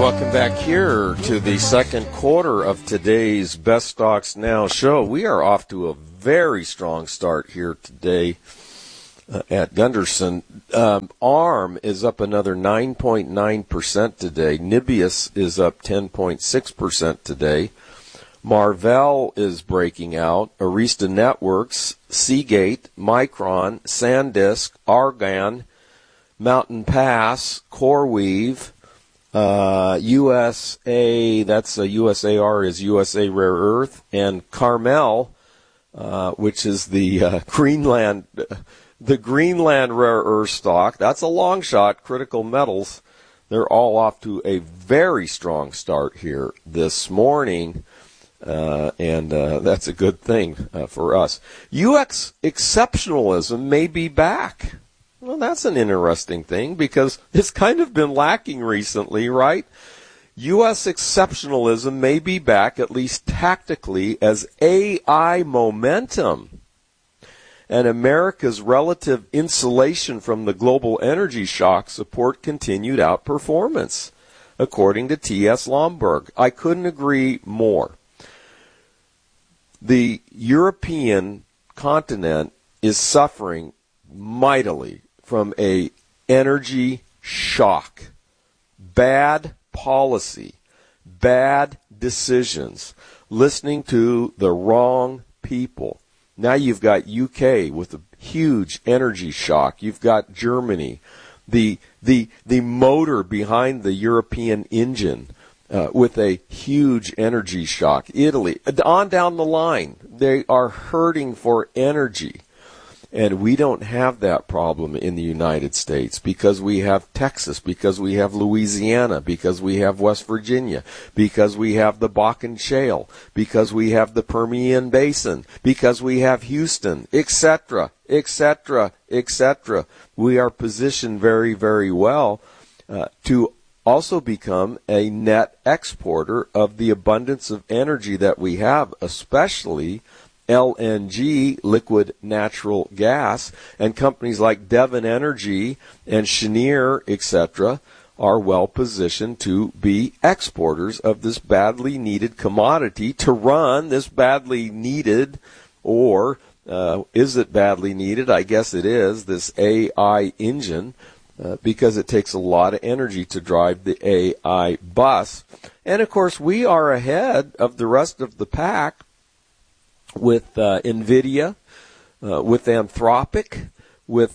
welcome back here to the second quarter of today's Best Stocks Now show. We are off to a very strong start here today at Gunderson. ARM is up another 9.9% today. Nibius is up 10.6% today. Marvell is breaking out. Arista Networks, Seagate, Micron, SanDisk, Argan, Mountain Pass, CoreWeave, USA, that's USAR is USA Rare Earth, and Carmel, which is the Greenland Rare Earth stock. That's a long shot. Critical Metals, they're all off to a very strong start here this morning, and that's a good thing for us. UX exceptionalism may be back. Well, that's an interesting thing because it's kind of been lacking recently, right? U.S. exceptionalism may be back, at least tactically, as AI momentum and America's relative insulation from the global energy shock support continued outperformance, according to T.S. Lomborg. I couldn't agree more. The European continent is suffering mightily from a energy shock, bad policy, bad decisions, listening to the wrong people. Now you've got UK with a huge energy shock. You've got Germany, the motor behind the European engine with a huge energy shock. Italy, on down the line, they are hurting for energy. And we don't have that problem in the United States because we have Texas, because we have Louisiana, because we have West Virginia, because we have the Bakken Shale, because we have the Permian Basin, because we have Houston, etc., etc., etc. We are positioned very, very well to also become a net exporter of the abundance of energy that we have, especially LNG, liquid natural gas, and companies like Devon Energy and Cheniere, etc., are well positioned to be exporters of this badly needed commodity to run this badly needed, or is it badly needed? I guess it is, this AI engine, because it takes a lot of energy to drive the AI bus. And of course, we are ahead of the rest of the pack with NVIDIA, with Anthropic, with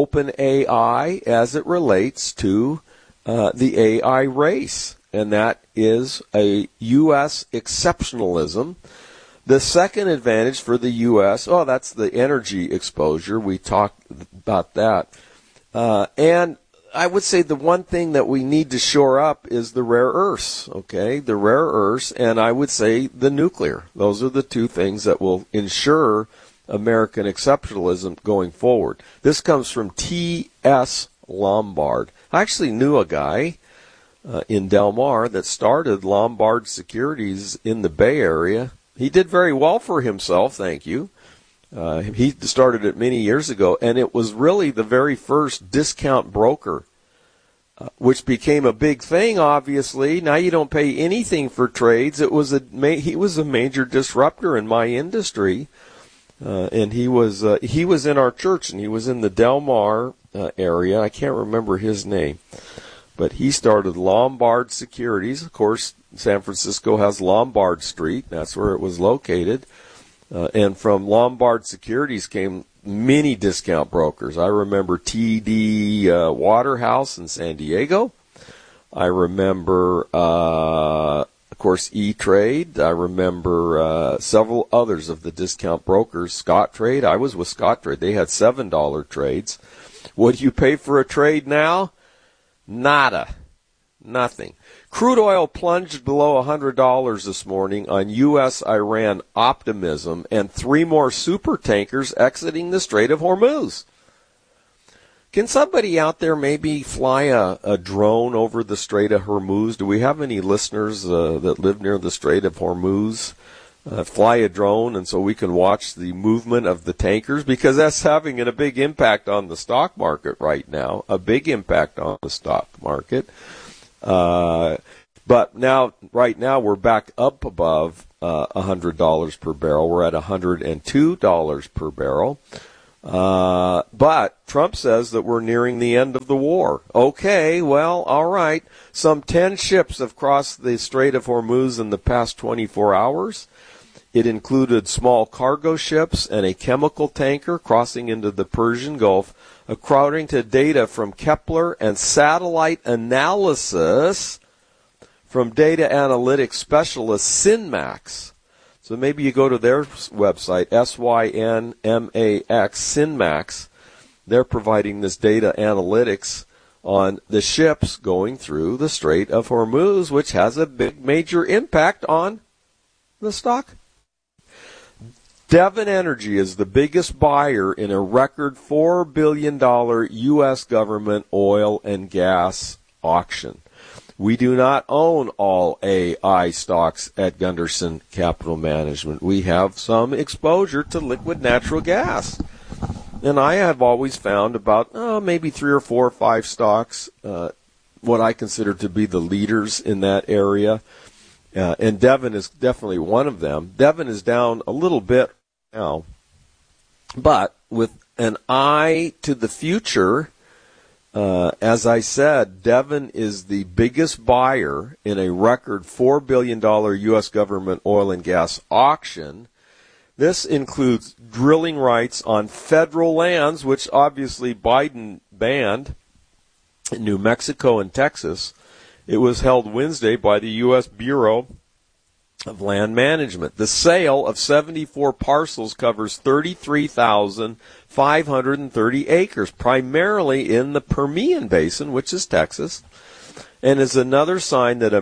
OpenAI as it relates to the AI race. And that is a U.S. exceptionalism. The second advantage for the U.S., that's the energy exposure. We talked about that. And I would say the one thing that we need to shore up is the rare earths, okay? The rare earths, and I would say the nuclear. Those are the two things that will ensure American exceptionalism going forward. This comes from T.S. Lombard. I actually knew a guy in Del Mar that started Lombard Securities in the Bay Area. He did very well for himself, thank you. He started it many years ago, and it was really the very first discount broker, which became a big thing, obviously. Now you don't pay anything for trades. He was a major disruptor in my industry, and he was in our church, and he was in the Del Mar area. I can't remember his name, but he started Lombard Securities. Of course, San Francisco has Lombard Street. That's where it was located. And from Lombard Securities came many discount brokers. I remember TD Waterhouse in San Diego. I remember, of course, E-Trade. I remember several others of the discount brokers. Scottrade. I was with Scottrade. They had $7 trades. What do you pay for a trade now? Nada. Nothing. Crude oil plunged below $100 this morning on U.S.-Iran optimism and 3 more super tankers exiting the Strait of Hormuz. Can somebody out there maybe fly a drone over the Strait of Hormuz? Do we have any listeners that live near the Strait of Hormuz? Fly a drone, and so we can watch the movement of the tankers, because that's having a big impact on the stock market right now, a big impact on the stock market. But right now, we're back up above $100 per barrel. We're at $102 per barrel. But Trump says that we're nearing the end of the war. Okay, well, all right. Some 10 ships have crossed the Strait of Hormuz in the past 24 hours. It included small cargo ships and a chemical tanker crossing into the Persian Gulf, according to data from Kepler and satellite analysis from data analytics specialist Synmax. So maybe you go to their website, Synmax, Synmax. They're providing this data analytics on the ships going through the Strait of Hormuz, which has a big major impact on the stock. Devon Energy is the biggest buyer in a record $4 billion U.S. government oil and gas auction. We do not own all AI stocks at Gunderson Capital Management. We have some exposure to liquid natural gas. And I have always found about maybe 3 or 4 or 5 stocks, what I consider to be the leaders in that area. And Devon is definitely one of them. Devon is down a little bit now, but with an eye to the future, as I said, Devon is the biggest buyer in a record $4 billion U.S. government oil and gas auction. This includes drilling rights on federal lands, which obviously Biden banned in New Mexico and Texas. It was held Wednesday by the U.S. Bureau of Land Management. The sale of 74 parcels covers 33,530 acres, primarily in the Permian Basin, which is Texas, and is another sign that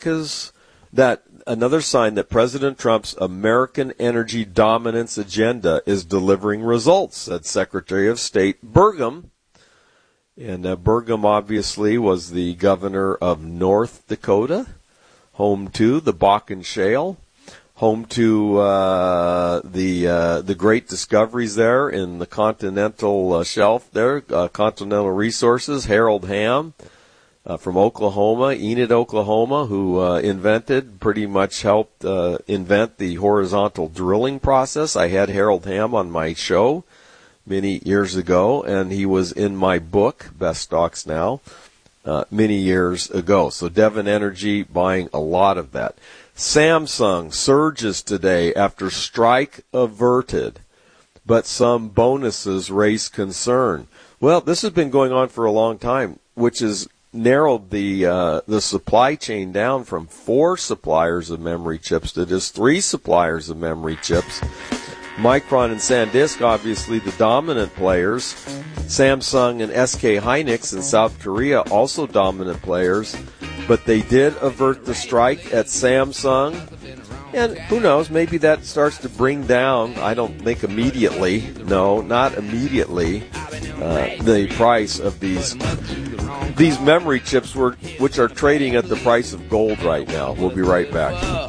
President Trump's American energy dominance agenda is delivering results, said Secretary of State Burgum. And Burgum obviously was the governor of North Dakota, home to the Bakken Shale, home to the great discoveries there in the continental shelf there, Continental Resources, Harold Hamm from Oklahoma, Enid, Oklahoma, who pretty much helped invent the horizontal drilling process. I had Harold Hamm on my show many years ago, and he was in my book, Best Stocks Now, many years ago. So Devon Energy buying a lot of that. Samsung surges today after strike averted, but some bonuses raise concern. Well, this has been going on for a long time, which has narrowed the supply chain down from 4 suppliers of memory chips to just 3 suppliers of memory chips. Micron and SanDisk, obviously the dominant players. Samsung and SK Hynix in South Korea, also dominant players. But they did avert the strike at Samsung. And who knows, maybe that starts to bring down, I don't think immediately, no, not immediately, the price of these memory chips, which are trading at the price of gold right now. We'll be right back.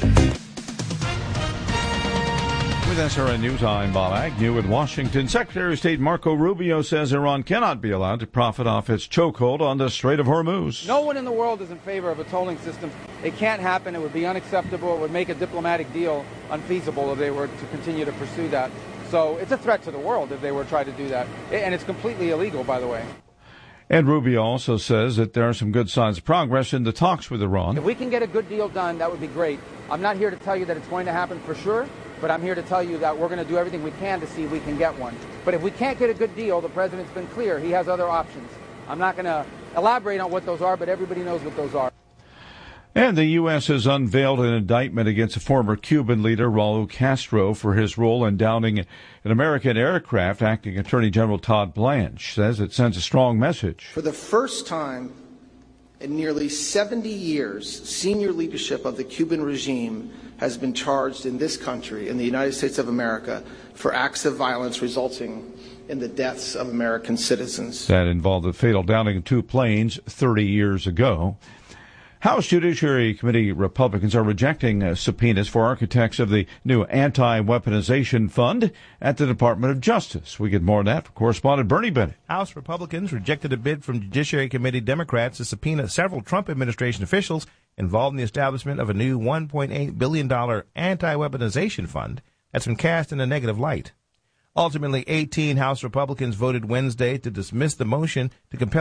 With SRN News, I'm Bob Agnew in Washington. Secretary of State Marco Rubio says Iran cannot be allowed to profit off its chokehold on the Strait of Hormuz. No one in the world is in favor of a tolling system. It can't happen. It would be unacceptable. It would make a diplomatic deal unfeasible if they were to continue to pursue that. So it's a threat to the world if they were to try to do that. And it's completely illegal, by the way. And Rubio also says that there are some good signs of progress in the talks with Iran. If we can get a good deal done, that would be great. I'm not here to tell you that it's going to happen for sure, but I'm here to tell you that we're going to do everything we can to see if we can get one. But if we can't get a good deal, the president's been clear. He has other options. I'm not going to elaborate on what those are, but everybody knows what those are. And the U.S. has unveiled an indictment against a former Cuban leader, Raul Castro, for his role in downing an American aircraft. Acting Attorney General Todd Blanche says it sends a strong message. For the first time in nearly 70 years, senior leadership of the Cuban regime has been charged in this country, in the United States of America, for acts of violence resulting in the deaths of American citizens. That involved the fatal downing of 2 planes 30 years ago. House Judiciary Committee Republicans are rejecting subpoenas for architects of the new anti-weaponization fund at the Department of Justice. We get more of that from correspondent Bernie Bennett. House Republicans rejected a bid from Judiciary Committee Democrats to subpoena several Trump administration officials involved in the establishment of a new $1.8 billion anti-weaponization fund that's been cast in a negative light. Ultimately, 18 House Republicans voted Wednesday to dismiss the motion to compel